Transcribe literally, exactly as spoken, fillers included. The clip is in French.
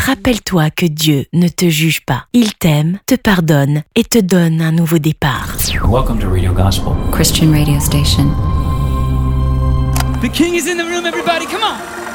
Rappelle-toi que Dieu ne te juge pas. Il t'aime, te pardonne et te donne un nouveau départ. Welcome to Radio Gospel, Christian radio station. The King is in the room, everybody, come on!